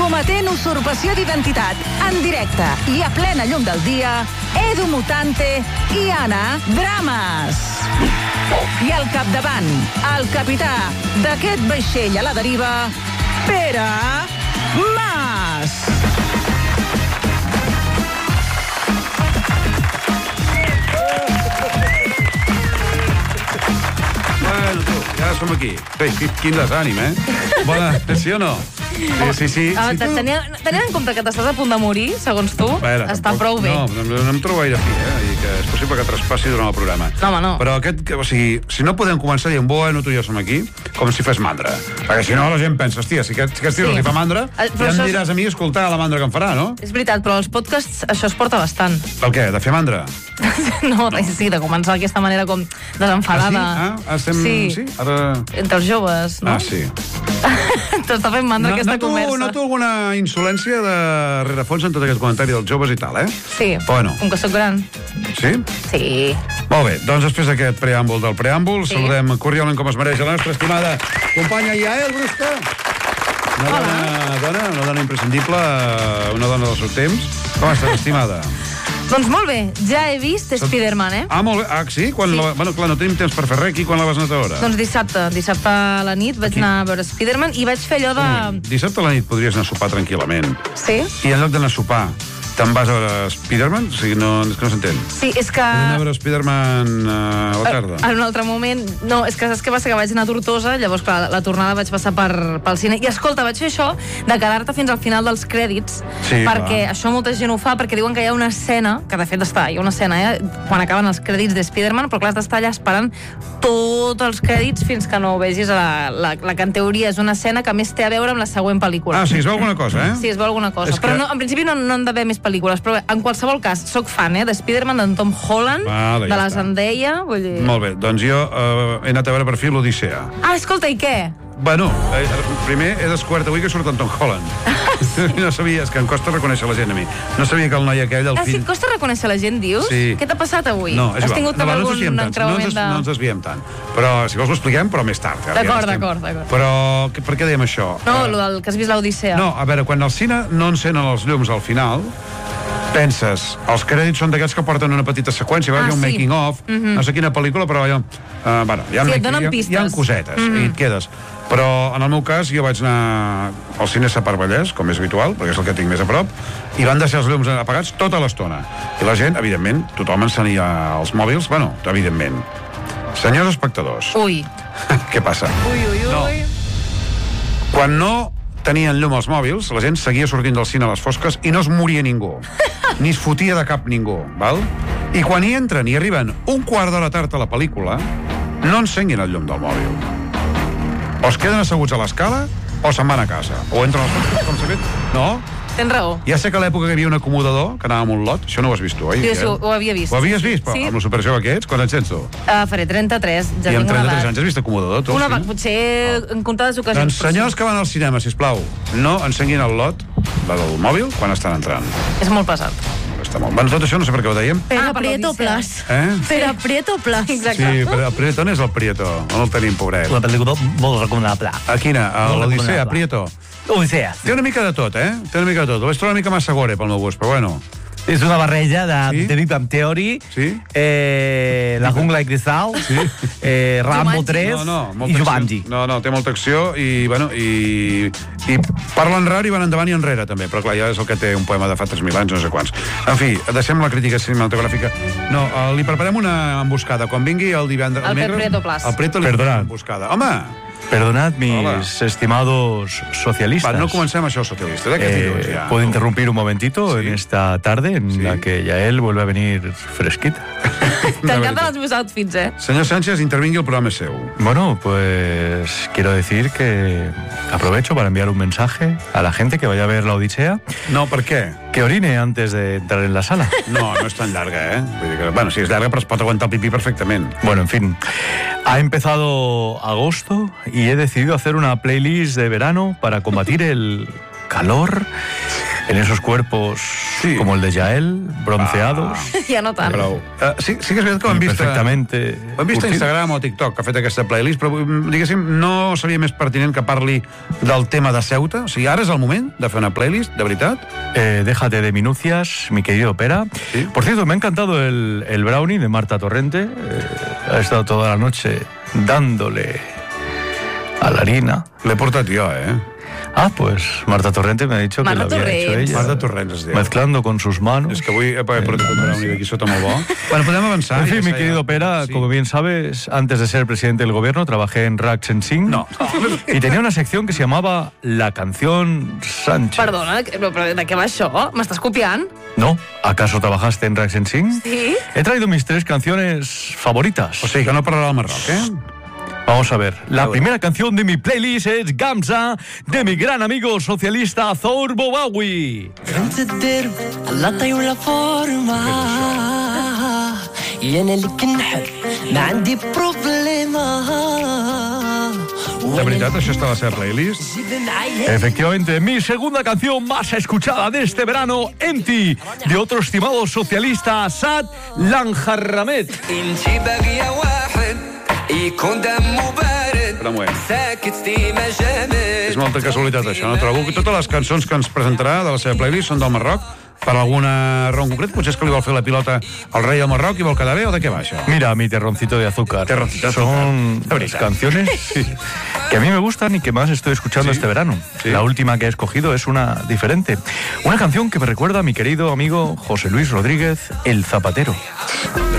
cometent usurpació d'identitat, en directe i a plena llum del dia, Edu Mutante i Anna Dramas. I al capdavant, el capità d'aquest vaixell a la deriva, Pere Mas. Bueno, tu, ja som aquí. Quin desànim, Bona, sí o no? Sí. Tenint en compte que t'estàs a punt de morir, segons tu, està prou bé. No em trobo gaire fi, i que és possible que traspassi durant el programa. No, home, no. Però si no podem començar dient, bueno, tu i jo som aquí, com si fes mandra. Perquè si no, la gent pensa, hòstia, si aquest tio li fa mandra, ja em diràs a mi escoltar la mandra que em farà, no? És veritat, però als podcasts això es porta bastant. El què? De fer mandra? No, sí, de començar d'aquesta manera com desenfadada. Sí? Entre els joves, no? Ah, sí. T'està fent mandra aquesta conversa. Noto alguna insolència de rerefons en tot aquest comentari dels joves i tal, Sí, com que sóc gran. Sí? Sí. Molt bé, doncs després d'aquest preàmbul del preàmbul, saludem cordialment com es mereix la nostra estimada companya Yael Brusca. Una dona imprescindible, una dona del seu temps. Com estàs, estimada? Doncs molt bé, ja he vist Spider-Man, molt bé. Sí? Bueno, clar, no tenim temps per fer res aquí. Quan la vas anar a veure? Doncs dissabte a la nit vaig anar a veure Spider-Man i vaig fer allò de... Dissabte a la nit podries anar a sopar tranquil·lament. Sí? I en lloc d'anar a sopar, te'n vas a veure Spider-Man? O sigui, és que no s'entén. Sí, és que... Anar a veure Spider-Man a la tarda. En un altre moment... No, és que saps què va ser? Que vaig anar a Tortosa, llavors, clar, la tornada vaig passar pel cine. I escolta, vaig fer això de quedar-te fins al final dels crèdits, perquè això molta gent ho fa, perquè diuen que hi ha una escena, que de fet hi ha una escena, quan acaben els crèdits de Spider-Man, però clar, has d'estar allà esperant tots els crèdits fins que no vegis la que en teoria és una escena que més té a veure amb la següent pel·lícula. Sí, es veu alguna cosa, Sí, es veu alguna cosa. Però no, en principi no han d'haver més pel·lícules, però bé, en qualsevol cas, soc fan, de Spider-Man, d'en Tom Holland, de la Zendaya, vull dir... Molt bé, doncs jo he anat a veure per fi l'Odissea. Escolta, i què? Bueno, primer he descobert avui que surt en Tom Holland. No sabia, és que em costa reconèixer la gent a mi. No sabia que el noi aquell, el fill... Sí, costa reconèixer la gent, dius? Sí. Què t'ha passat avui? No, és igual. Has tingut algun encreuament de... No ens desviem tant. Però, si vols, ho expliquem, però més tard. D'acord. Però, per què dèiem això? No, el que has vist l'Odissea. No, a veure, quan al cine no encenen els llums al final, penses, els crèdits són d'aquests que porten una petita seqüència, hi ha un making-of, no sé quina pel·lícula, però hi ha cosetes, i et quedes. Però, en el meu cas, jo vaig anar al cine Sapar Vallès, com és habitual, perquè és el que tinc més a prop, i van deixar els llums apagats tota l'estona. I la gent, evidentment, tothom encenia els mòbils, bueno, evidentment. Senyors espectadors. Ui. Què passa? Ui. No. Quan no tenien llum als mòbils, la gent seguia sortint del cine a les fosques i no es moria ningú. Ni es fotia de cap ningú, val? I quan hi entren i arriben un quart d'hora tard a la pel·lícula, no encenguin el llum del mòbil. O es queden asseguts a l'escala o se'n van a casa. O entren als fosques, com s'ha fet. No? Tens raó. Ja sé que a l'època que hi havia un acomodador, que anava amb un lot, això no ho has vist tu, oi? Sí, ho havia vist. Ho havies vist? Sí. Amb la superjove que ets, quan anys tens tu? Faré 33, ja tinc una edat. I amb 33 anys has vist acomodador, tu? Potser en comptades ocasions. Doncs senyors que van al cinema, sisplau, no encenguin el lot, la del mòbil, quan estan entrant. És molt pesat. Està molt. Bueno, tot això no sé per què ho dèiem. Per Prieto Plus. Per Prieto Plus. Exacte. Sí, el Prieto on és el Prieto? On el tenim, pobret? Una pel·lícula molt recomanable. A quina? A l'Odissea, Prieto? Odissea. Té una mica de tot, Té una mica de tot. Ho vaig trobar una mica massa gore pel meu gust, però bueno. És una barreja de Big Bang Theory, La jungla de cristal, Rambo 3 i Jumanji. No, té molta acció i parlen rar i van endavant i enrere, també. Però clar, ja és el que té un poema de fa 3.000 anys, no sé quants. En fi, deixem la crítica cinematogràfica. No, li preparem una emboscada. Quan vingui el divendres... El Prieto Plus. El Prieto li farà una emboscada. Home! Perdonad, mis estimados socialistas. No comencem això, socialistes. ¿Puedo interrumpir un momentito en esta tarde en la que Yael vuelve a venir fresquita? T'encanten els meus outfits, Señor Sánchez, intervingui, el programa és seu. Bueno, pues quiero decir que aprovecho para enviar un mensaje a la gente que vaya a ver la Odisea. No, ¿por qué? Que orine antes de entrar en la sala. No es tan larga, Vull dir que, bueno, si és larga, però es pot aguantar el pipí perfectament. Bueno, en fin. Ha empezado agosto y he decidido hacer una playlist de verano para combatir el calor en esos cuerpos como el de Yael, bronceados. Ja no tant. Sí que és veritat que ho hem vist a Instagram o TikTok, que ha fet aquesta playlist, però diguéssim, no seria més pertinent que parli del tema de Ceuta? O sigui, ara és el moment de fer una playlist, de veritat? Déjate de minucias, mi querido Pera. ¿Sí? Por cierto, me ha encantado el brownie de Marta Torrente. Ha estado toda la noche dándole a la harina. L'he portat jo, Ah, pues Marta Torrente me ha dicho que lo había hecho ella. Marta Torrente es diu. Mezclando con sus manos. Es que avui he portat un brownie d'aquí sota molt bo. Bueno, podem avançar. En fin, mi querido Pera, como bien sabes, antes de ser presidente del gobierno trabajé en Rax & Sing. No. Y tenía una sección que se llamaba La Canción Sánchez. Perdona, però de què va això? M'estàs copiant? No, ¿acaso trabajaste en Rax & Sing? Sí. He traído mis 3 canciones favoritas. O sigui, que no parlarà del Marroc, Vamos a ver. La primera canción de mi playlist es Gamsa, de mi gran amigo socialista Zour Bobawi. ¿De verdad això està a la seva playlist? Efectivamente, mi segunda canción más escuchada de este verano, Empty, de otro estimado socialista, Asad Lanjarramet. Però molt és molta casualitat això, no? Trobo que totes les cançons que ens presentarà de la seva playlist són del Marroc, per alguna raó en concret. Potser és que li vol fer la pilota al rei del Marroc i vol quedar bé, o de què va això? Mira, mi terroncito de azúcar. Terroncito de azúcar. Son las canciones que a mí me gustan y que más estoy escuchando este verano. ¿Sí? La última que he escogido es una diferente. Una canción que me recuerda a mi querido amigo José Luis Rodríguez, El Zapatero.